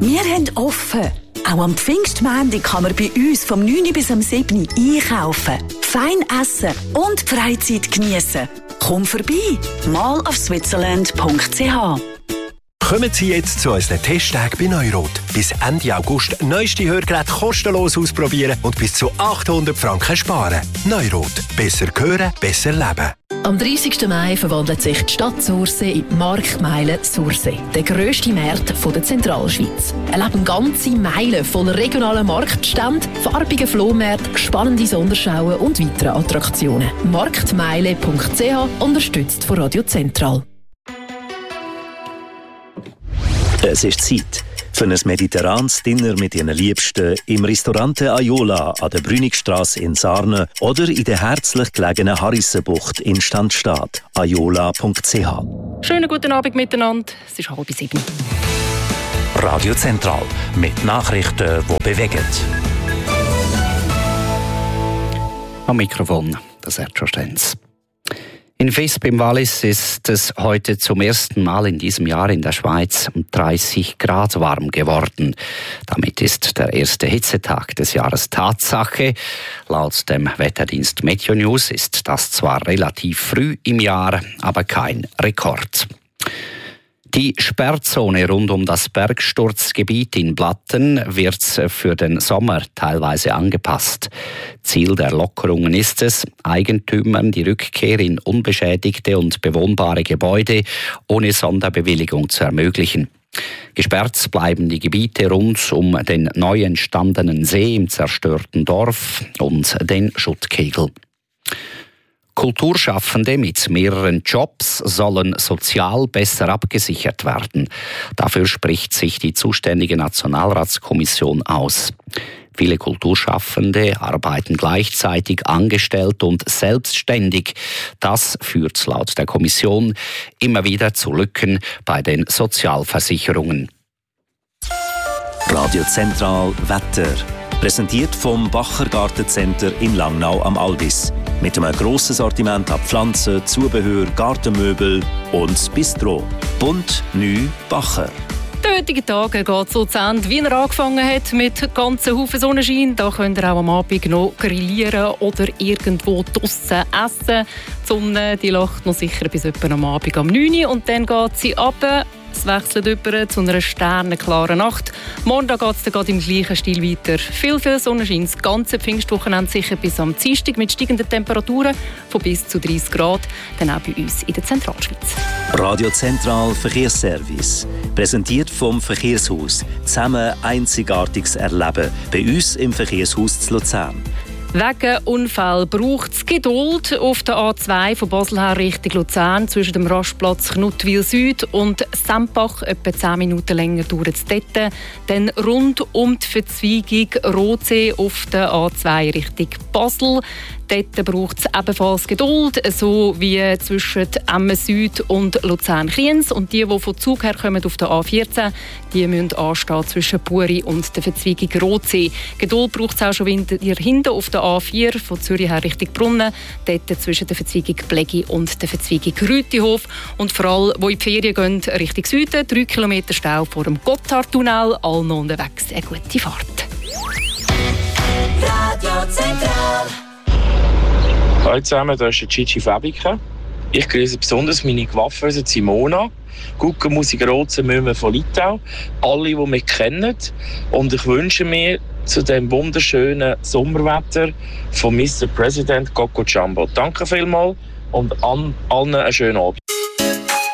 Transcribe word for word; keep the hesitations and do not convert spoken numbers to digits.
Wir haben offen. Auch am Pfingstmontag kann man bei uns vom neun bis am sieben einkaufen, fein essen und die Freizeit geniessen. Komm vorbei, mal auf switzerland punkt c h. Kommen Sie jetzt zu unseren Testtagen bei Neurot. Bis Ende August neueste Hörgeräte kostenlos ausprobieren und bis zu achthundert Franken sparen. Neurot. Besser hören, besser leben. Am dreißigsten Mai verwandelt sich die Stadt Sursee in die Marktmeile Sursee, der grösste Markt der Zentralschweiz. Erleben ganze Meilen voller regionaler Marktstände, farbige Flohmärkte, spannende Sonderschauen und weitere Attraktionen. marktmeile punkt c h, unterstützt von Radio Zentral. Es ist Zeit für ein mediterranes Dinner mit Ihren Liebsten im Restaurant Aiola an der Brünigstrasse in Sarne oder in der herzlich gelegenen Harissenbucht in Standstadt. aiola punkt c h. Schönen guten Abend miteinander. Es ist halb sieben. Radio Zentral mit Nachrichten, die bewegen. Am Mikrofon, das Sergio Stenz. In Visp im Wallis ist es heute zum ersten Mal in diesem Jahr in der Schweiz um dreißig Grad warm geworden. Damit ist der erste Hitzetag des Jahres Tatsache. Laut dem Wetterdienst Meteonews ist das zwar relativ früh im Jahr, aber kein Rekord. Die Sperrzone rund um das Bergsturzgebiet in Blatten wird für den Sommer teilweise angepasst. Ziel der Lockerungen ist es, Eigentümern die Rückkehr in unbeschädigte und bewohnbare Gebäude ohne Sonderbewilligung zu ermöglichen. Gesperrt bleiben die Gebiete rund um den neu entstandenen See im zerstörten Dorf und den Schuttkegel. Kulturschaffende mit mehreren Jobs sollen sozial besser abgesichert werden. Dafür spricht sich die zuständige Nationalratskommission aus. Viele Kulturschaffende arbeiten gleichzeitig angestellt und selbstständig. Das führt laut der Kommission immer wieder zu Lücken bei den Sozialversicherungen. Radio Zentral Wetter. Präsentiert vom Bacher Gartencenter in Langnau am Albis. Mit einem grossen Sortiment an Pflanzen, Zubehör, Gartenmöbel und Bistro. Bunt, neu, Bacher. Der heutige Tag geht so zu Ende, wie er angefangen hat, mit ganzen Haufen Sonnenschein. Da könnt ihr auch am Abend noch grillieren oder irgendwo draussen essen. Die Sonne die lacht noch sicher bis etwa am Abend um neun Uhr und dann geht sie runter. Es wechselt über zu einer sternenklaren Nacht. Morgen geht es dann im gleichen Stil weiter. Viel, viel Sonnenschein. Das ganze Pfingstwochenende sicher bis am Dienstag mit steigenden Temperaturen von bis zu dreißig Grad. Dann auch bei uns in der Zentralschweiz. Radio Zentral Verkehrsservice. Präsentiert vom Verkehrshaus. Zusammen einzigartiges Erleben. Bei uns im Verkehrshaus zu Luzern. Wegen Unfall braucht es Geduld auf der A zwei von Basel her Richtung Luzern zwischen dem Rastplatz Knutwil Süd und Sempach. Etwa zehn Minuten länger dauert es dort. Dann rund um die Verzweigung Rotsee auf der A zwei Richtung Basel. Dort braucht es ebenfalls Geduld, so wie zwischen Emmen Süd und Luzern-Kriens. Und die, die von Zug her kommen auf der A vierzehn, die müssen anstehen zwischen Buri und der Verzweigung Rotsee. Geduld braucht es auch schon wieder hinten auf der A vier von Zürich her Richtung Brunnen. Dort zwischen der Verzweigung Blegi und der Verzweigung Rütihof. Und vor allem, die in die Ferien gehen, Richtung Süden, drei Kilometer Stau vor dem Gotthardtunnel. Alle noch unterwegs, eine gute Fahrt. Radio Zentral. Hallo zusammen, hier ist Gigi Fabica. Ich grüße besonders meine Coiffeuse Simona, Guckenmusik Rotze Möhmen von Litau, alle, die mich kennen. Und ich wünsche mir zu dem wunderschönen Sommerwetter von Mister President Coco Jumbo. Danke vielmals und an allen einen schönen Abend.